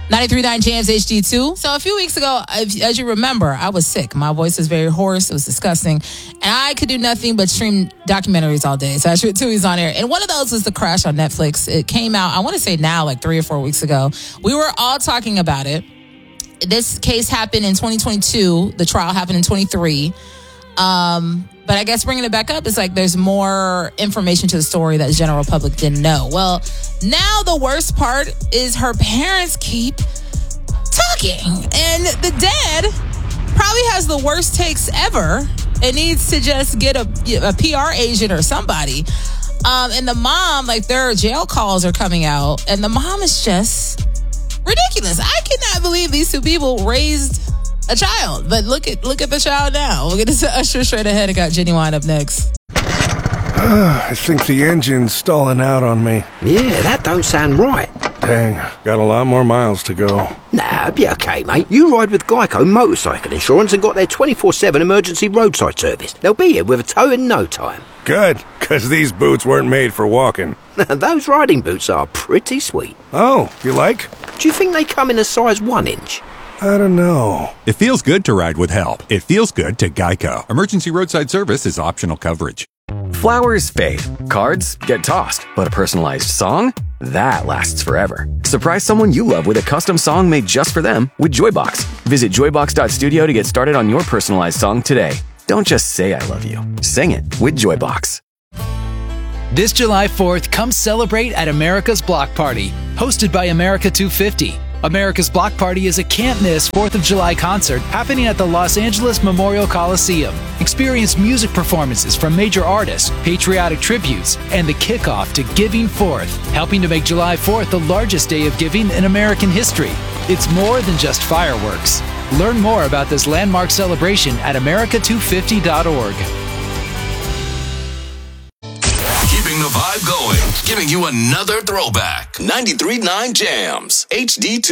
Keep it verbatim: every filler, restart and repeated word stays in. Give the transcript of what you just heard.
ninety-three point nine Jams H D two. So a few weeks ago, as you remember, I was sick. My voice was very hoarse. It was disgusting. And I could do nothing but stream documentaries all day. So I streamed two weeks on air. And one of those was The Crash on Netflix. It came out, I want to say now, like three or four weeks ago. We were all talking about it. This case happened in twenty twenty-two. The trial happened in twenty-three. Um... But I guess bringing it back up is like there's more information to the story that the general public didn't know. Well, now the worst part is her parents keep talking. And the dad probably has the worst takes ever and needs to just get a, a P R agent or somebody. Um, and the mom, like their jail calls are coming out. And the mom is just ridiculous. I cannot believe these two people raised a child, but look at look at the child now. We'll get into Usher straight ahead. I got Genuine up next. I think the engine's stalling out on me. Yeah, that don't sound right. Dang, got a lot more miles to go. Nah, be okay, mate. You ride with Geico Motorcycle Insurance and got their twenty-four seven emergency roadside service. They'll be here with a tow in no time. Good, because these boots weren't made for walking. Those riding boots are pretty sweet. Oh, you like? Do you think they come in a size one inch? I don't know. It feels good to ride with help. It feels good to Geico. Emergency roadside service is optional coverage. Flowers fade. Cards get tossed. But a personalized song? That lasts forever. Surprise someone you love with a custom song made just for them with Joybox. Visit joybox dot studio to get started on your personalized song today. Don't just say I love you. Sing it with Joybox. This July fourth, come celebrate at America's Block Party, hosted by America two fifty. America's Block Party is a can't-miss fourth of July concert happening at the Los Angeles Memorial Coliseum. Experience music performances from major artists, patriotic tributes, and the kickoff to Giving Fourth, helping to make July fourth the largest day of giving in American history. It's more than just fireworks. Learn more about this landmark celebration at america two fifty dot org. Keeping the vibe going, giving you another throwback. ninety-three point nine Jams, H D two.